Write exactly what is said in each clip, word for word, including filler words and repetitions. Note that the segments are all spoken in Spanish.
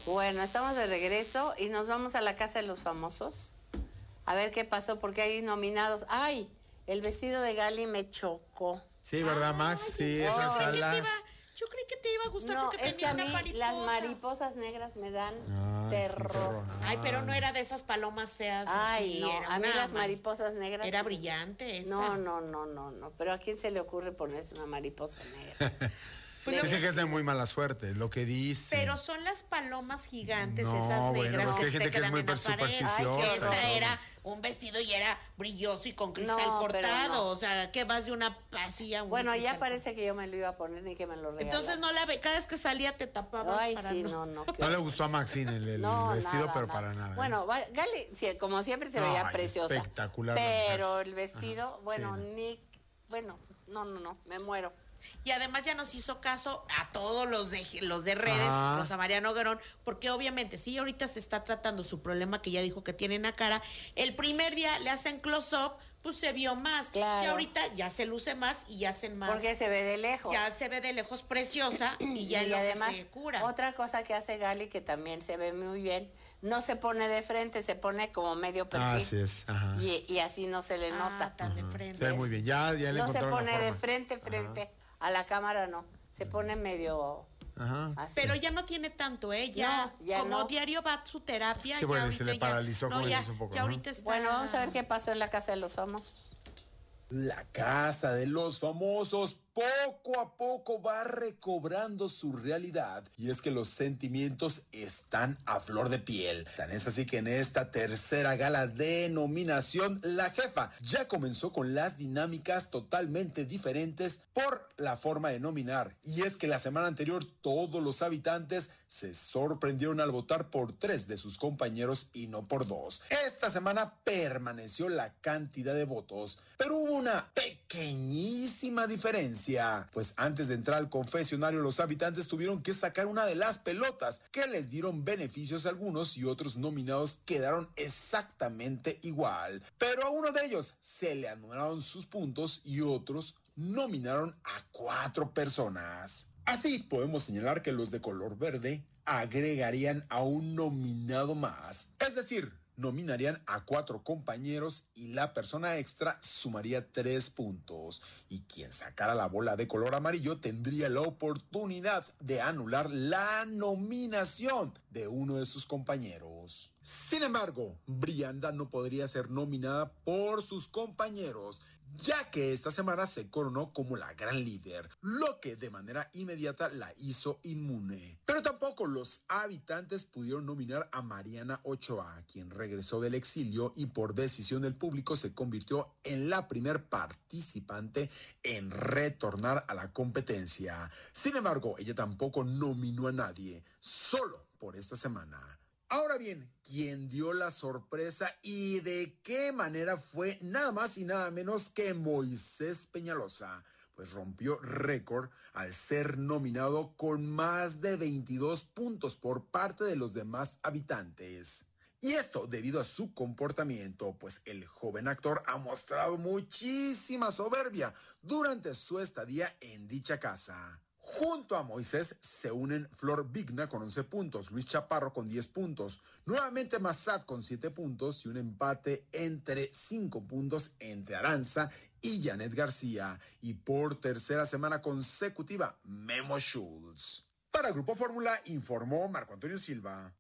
Bueno, estamos de regreso y nos vamos a la Casa de los Famosos. A ver qué pasó, porque hay nominados. ¡Ay! El vestido de Gali me chocó. Sí, ¿verdad, Max? Ay, sí, yo esas pensé que te alas. iba- Yo creí que te iba a gustar No, porque es que tenía a mí una mariposa. las mariposas negras me dan Ay, sí, terror. terror. Ay, pero no era de esas palomas feas. Ay, así, no, era a mí una las ma- mariposas negras. Era brillante esta. No, no, no, no, no. Pero ¿a quién se le ocurre ponerse una mariposa negra? Pues lo Dicen que- que es de muy mala suerte, es lo que dicen. Pero son las palomas gigantes, No, esas bueno, negras es que hay que gente se que es quedan muy en la pared. supersticiosa Ay, que y esta todo. era un vestido y era brilloso y con cristal No, pero cortado. no. O sea, que vas de una así a un Bueno, ya cristal parece que yo me lo iba a poner ni que me lo regalaran. Entonces no la ve, cada vez que salía te tapabas Ay, para sí, no. no, no. qué No le horror. gustó a Maxine el, el No, vestido, nada, pero nada. para nada. ¿eh? Bueno, va- Gali, sí, como siempre se No, veía ay, preciosa. espectacular la Pero mujer. el vestido, Ajá, bueno, sí, no. ni, bueno, no, no, no, me muero. Y además ya nos hizo caso a todos los de los de redes, Ajá. Rosa María Noguerón, porque obviamente sí ahorita se está tratando su problema que ya dijo que tiene en la cara. El primer día le hacen close-up, pues se vio más. Claro. Ya ahorita ya se luce más y ya hacen más. Porque se ve de lejos. Ya se ve de lejos preciosa y ya y es lo que además, se cura. otra cosa que hace Gali, que también se ve muy bien, no se pone de frente, se pone como medio perfil. Así es, ajá. Y, y así no se le Ah, nota. tan de frente. Se ve muy bien, ya, ya le No se encontraron la pone de forma. frente, frente. A la cámara no. Se pone medio Ajá. así. Pero ya no tiene tanto, ¿eh? Ya, No, ya como no. diario va a su terapia. Sí, ya bueno, y ahorita se le ya- paralizó, no, como ya, dices, un poco, ya ¿no? ahorita está. Bueno, vamos a ver qué pasó en la Casa de los Famosos. La Casa de los Famosos poco a poco va recobrando su realidad, y es que los sentimientos están a flor de piel. Tan es así que en esta tercera gala de nominación, la jefa ya comenzó con las dinámicas totalmente diferentes por la forma de nominar, y es que la semana anterior todos los habitantes se sorprendieron al votar por tres de sus compañeros y no por dos. Esta semana permaneció la cantidad de votos, pero hubo una pequeñísima diferencia, pues antes de entrar al confesionario los habitantes tuvieron que sacar una de las pelotas que les dieron beneficios a algunos, y otros nominados quedaron exactamente igual, pero a uno de ellos se le anularon sus puntos y otros nominaron a cuatro personas. Así podemos señalar que los de color verde agregarían a un nominado más, es decir, nominarían a cuatro compañeros y la persona extra sumaría tres puntos, y quien sacara la bola de color amarillo tendría la oportunidad de anular la nominación de uno de sus compañeros. Sin embargo, Brianda no podría ser nominada por sus compañeros, ya que esta semana se coronó como la gran líder, lo que de manera inmediata la hizo inmune. Pero tampoco los habitantes pudieron nominar a Mariana Ochoa, quien regresó del exilio y por decisión del público se convirtió en la primer participante en retornar a la competencia. Sin embargo, ella tampoco nominó a nadie, solo por esta semana. Ahora bien, ¿quién dio la sorpresa y de qué manera? Fue nada más y nada menos que Moisés Peñalosa, pues rompió récord al ser nominado con más de veintidós puntos por parte de los demás habitantes. Y esto debido a su comportamiento, pues el joven actor ha mostrado muchísima soberbia durante su estadía en dicha casa. Junto a Moisés se unen Flor Vigna con once puntos, Luis Chaparro con diez puntos, nuevamente Massad con siete puntos y un empate entre cinco puntos entre Aranza y Janet García, y por tercera semana consecutiva Memo Schultz. Para Grupo Fórmula informó Marco Antonio Silva.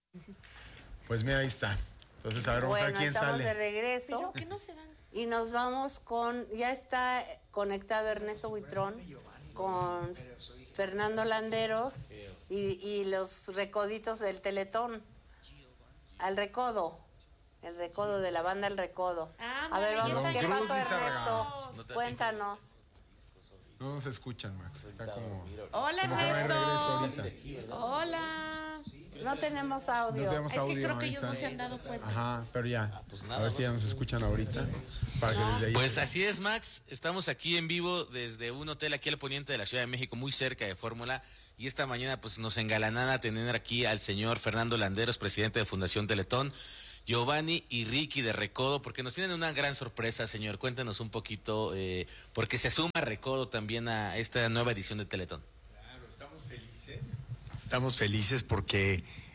Pues mira, ahí está. Entonces, a ver, vamos Bueno, a ver quién estamos sale. de regreso. Pero que no se dan. Y nos vamos con, ya está conectado Ernesto Buitrón con Fernando Landeros y, y los recoditos del Teletón. Al recodo, el recodo de la banda El Recodo. Ah, A ver, vamos, maravillosa. ¿qué Cruz pasó, dice Ernesto? regalos. Cuéntanos. No se escuchan, Max. Está como. Hola, como que no hay regreso Ernesto. ahorita. Hola. No tenemos audio. No tenemos Es que audio, creo que ahí ellos está. no se han dado cuenta. Ajá, pero ya. pues a nada, ver si no ya nos se- escuchan ahorita. Para que desde ahí. Pues así es, Max. Estamos aquí en vivo desde un hotel aquí al poniente de la Ciudad de México, muy cerca de Fórmula. Y esta mañana pues nos engalanan a tener aquí al señor Fernando Landeros, presidente de Fundación Teletón, Giovanni y Ricky de Recodo, porque nos tienen una gran sorpresa, señor. Cuéntanos un poquito, eh, porque se suma Recodo también a esta nueva edición de Teletón. Claro, estamos felices. Estamos felices porque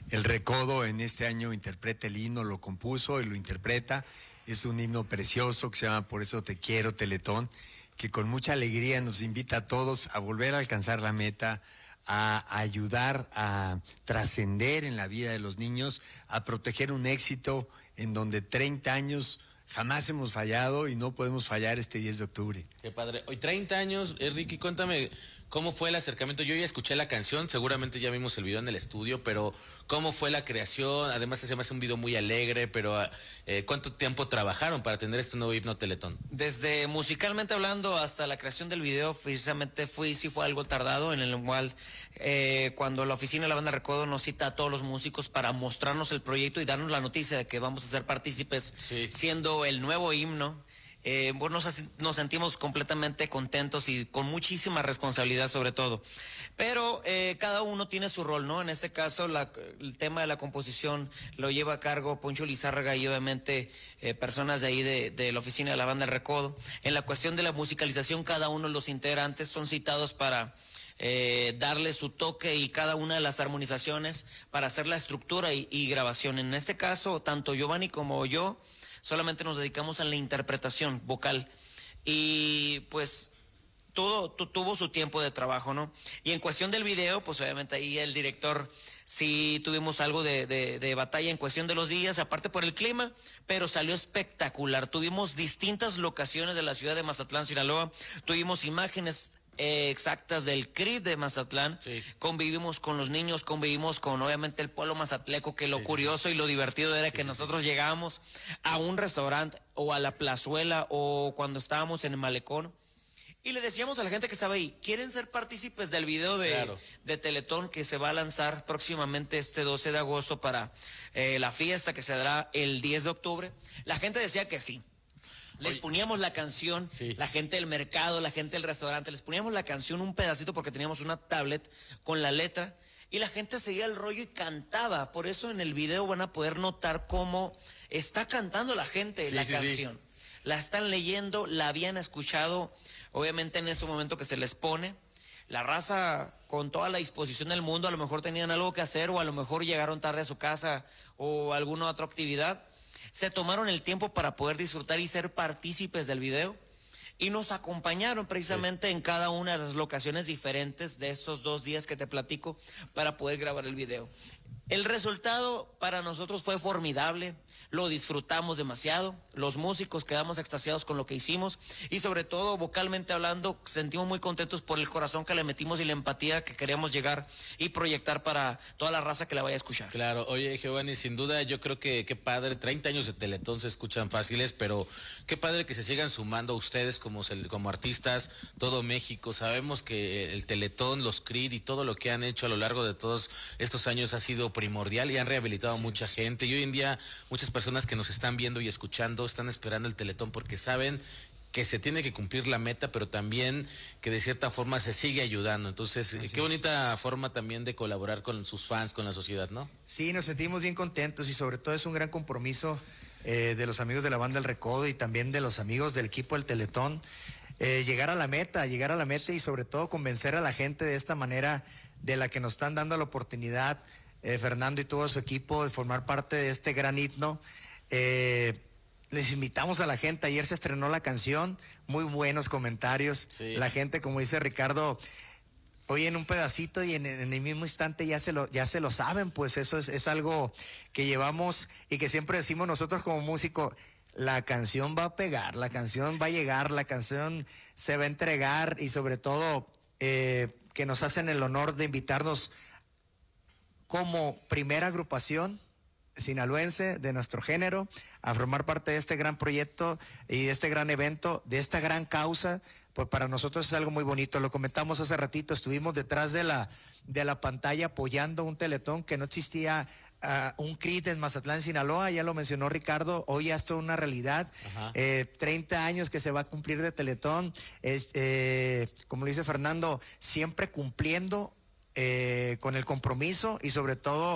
El Recodo en este año interpreta el himno, lo compuso y lo interpreta. Es un himno precioso que se llama Por eso te quiero, Teletón, que con mucha alegría nos invita a todos a volver a alcanzar la meta, a ayudar a trascender en la vida de los niños, a proteger un éxito en donde treinta años jamás hemos fallado y no podemos fallar este diez de octubre. Qué padre. Hoy treinta años, eh, Ricky, cuéntame cómo fue el acercamiento. Yo ya escuché la canción, seguramente ya vimos el video en el estudio, pero ¿cómo fue la creación? Además se me hace un video muy alegre, pero eh, ¿cuánto tiempo trabajaron para tener este nuevo himno Teletón? Desde musicalmente hablando hasta la creación del video, precisamente fue, sí fue algo tardado, en el cual eh, cuando la oficina de la banda Recodo nos cita a todos los músicos para mostrarnos el proyecto y darnos la noticia de que vamos a ser partícipes, sí, siendo el nuevo himno. Eh, bueno, nos, nos sentimos completamente contentos y con muchísima responsabilidad sobre todo. Pero eh, cada uno tiene su rol, ¿no? En este caso, la, el tema de la composición lo lleva a cargo Poncho Lizárraga y obviamente eh, personas de ahí de, de la oficina de la banda El Recodo. En la cuestión de la musicalización, cada uno de los integrantes son citados para eh, darle su toque y cada una de las armonizaciones para hacer la estructura y, y grabación. En este caso, tanto Giovanni como yo solamente nos dedicamos a la interpretación vocal y pues todo tu, tuvo su tiempo de trabajo, ¿no? Y en cuestión del video, pues obviamente ahí el director sí tuvimos algo de, de, de batalla en cuestión de los días, aparte por el clima, pero salió espectacular. Tuvimos distintas locaciones de la ciudad de Mazatlán, Sinaloa, tuvimos imágenes Eh, exactas del C R I de Mazatlán, sí. Convivimos con los niños, convivimos con obviamente el pueblo mazatleco, que lo sí, curioso sí. y lo divertido era sí, que sí, nosotros sí. llegábamos a un restaurante o a la plazuela o cuando estábamos en el malecón y le decíamos a la gente que estaba ahí, ¿quieren ser partícipes del video de, claro. de Teletón que se va a lanzar próximamente este doce de agosto para eh, la fiesta que se dará el diez de octubre? La gente decía que sí. Les Oye, poníamos la canción, sí. la gente del mercado, la gente del restaurante, les poníamos la canción un pedacito porque teníamos una tablet con la letra y la gente seguía el rollo y cantaba. Por eso en el video van a poder notar cómo está cantando la gente sí, la sí, canción. Sí. La están leyendo, la habían escuchado, obviamente en ese momento que se les pone. La raza con toda la disposición del mundo, a lo mejor tenían algo que hacer o a lo mejor llegaron tarde a su casa o alguna otra actividad. Se tomaron el tiempo para poder disfrutar y ser partícipes del video y nos acompañaron precisamente sí. en cada una de las locaciones diferentes de estos dos días que te platico para poder grabar el video. El resultado para nosotros fue formidable, lo disfrutamos demasiado, los músicos quedamos extasiados con lo que hicimos y sobre todo vocalmente hablando sentimos muy contentos por el corazón que le metimos y la empatía que queríamos llegar y proyectar para toda la raza que la vaya a escuchar. Claro, oye Giovanni, sin duda yo creo que qué padre, treinta años de Teletón se escuchan fáciles, pero qué padre que se sigan sumando ustedes como, como artistas, todo México. Sabemos que el Teletón, los C R I D y todo lo que han hecho a lo largo de todos estos años ha sido primordial y han rehabilitado a mucha gente y hoy en día muchas personas que nos están viendo y escuchando están esperando el Teletón porque saben que se tiene que cumplir la meta, pero también que de cierta forma se sigue ayudando. Entonces, Así qué bonita es. forma también de colaborar con sus fans, con la sociedad, ¿no? Sí, nos sentimos bien contentos y sobre todo es un gran compromiso eh, de los amigos de la banda El Recodo y también de los amigos del equipo del Teletón, eh, llegar a la meta, llegar a la meta y sobre todo convencer a la gente de esta manera de la que nos están dando la oportunidad Eh, Fernando y todo su equipo de formar parte de este gran himno. Eh, les invitamos a la gente, ayer se estrenó la canción, muy buenos comentarios, sí. la gente, como dice Ricardo, oyen un pedacito y en, en el mismo instante ya se lo, ya se lo saben, pues eso es, es algo que llevamos y que siempre decimos nosotros como músicos, la canción va a pegar, la canción va a llegar, la canción se va a entregar y sobre todo eh, que nos hacen el honor de invitarnos como primera agrupación sinaloense de nuestro género a formar parte de este gran proyecto y de este gran evento, de esta gran causa, pues para nosotros es algo muy bonito. Lo comentamos hace ratito, estuvimos detrás de la, de la pantalla apoyando un Teletón que no existía, uh, un C R I T en Mazatlán, Sinaloa, ya lo mencionó Ricardo, hoy ya es toda una realidad, eh, treinta años que se va a cumplir de Teletón, es, eh, como lo dice Fernando, siempre cumpliendo Eh, con el compromiso y sobre todo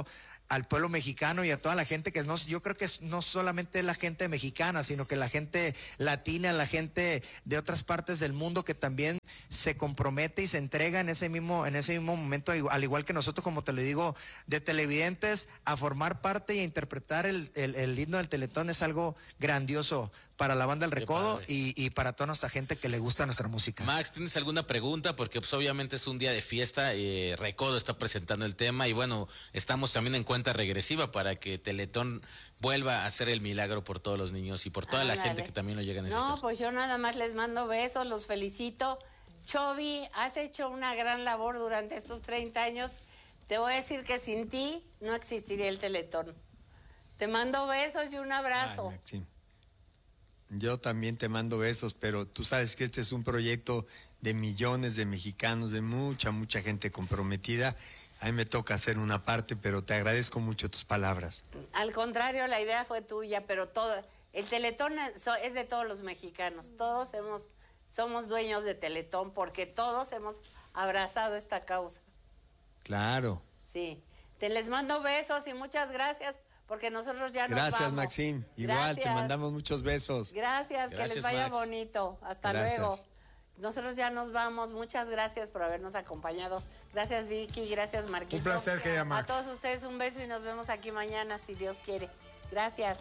al pueblo mexicano y a toda la gente que no, yo creo que no solamente la gente mexicana, sino que la gente latina, la gente de otras partes del mundo que también se compromete y se entrega en ese mismo, en ese mismo momento, al igual que nosotros, como te lo digo, de televidentes, a formar parte y a interpretar el, el, el himno del Teletón es algo grandioso para la banda El Recodo y, y para toda nuestra gente que le gusta nuestra música. Max, ¿tienes alguna pregunta? Porque pues, obviamente es un día de fiesta, eh, Recodo está presentando el tema y bueno, estamos también en cuenta regresiva para que Teletón vuelva a hacer el milagro por todos los niños y por toda Ándale. la gente que también lo llega a necesitar. No, pues yo nada más les mando besos, los felicito. Chovy, has hecho una gran labor durante estos treinta años. Te voy a decir que sin ti no existiría el Teletón. Te mando besos y un abrazo. Ay, Maxine. Yo también te mando besos, pero tú sabes que este es un proyecto de millones de mexicanos, de mucha, mucha gente comprometida. A mí me toca hacer una parte, pero te agradezco mucho tus palabras. Al contrario, la idea fue tuya, pero todo, el Teletón es de todos los mexicanos. Todos hemos, somos dueños de Teletón porque todos hemos abrazado esta causa. Claro. Sí. Te les mando besos y muchas gracias. Porque nosotros ya nos Gracias, vamos. Maxine. Igual, Gracias. te mandamos muchos besos. Gracias, que Gracias, les vaya Max. bonito. Hasta Gracias. luego. Nosotros ya nos vamos. Muchas gracias por habernos acompañado. Gracias, Vicky. Gracias, Marquito. Un placer, querida Max. A todos ustedes un beso y nos vemos aquí mañana, si Dios quiere. Gracias.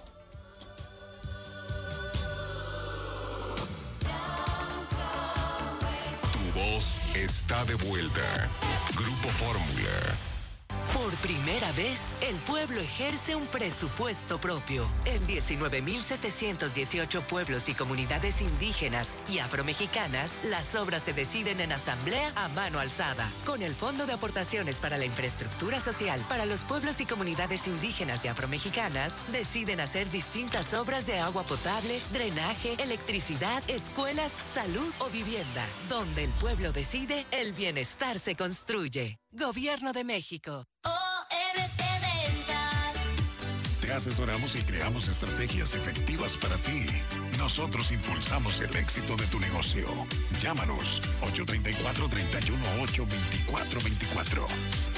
Tu voz está de vuelta. Grupo Fórmula. Por primera vez, el pueblo ejerce un presupuesto propio. En diecinueve mil setecientos dieciocho pueblos y comunidades indígenas y afromexicanas, las obras se deciden en asamblea a mano alzada. Con el Fondo de Aportaciones para la Infraestructura Social para los pueblos y comunidades indígenas y afromexicanas, deciden hacer distintas obras de agua potable, drenaje, electricidad, escuelas, salud o vivienda. Donde el pueblo decide, el bienestar se construye. Gobierno de México. O R T Ventas. Te asesoramos y creamos estrategias efectivas para ti. Nosotros impulsamos el éxito de tu negocio. Llámanos ocho tres cuatro, tres uno ocho, dos cuatro dos cuatro.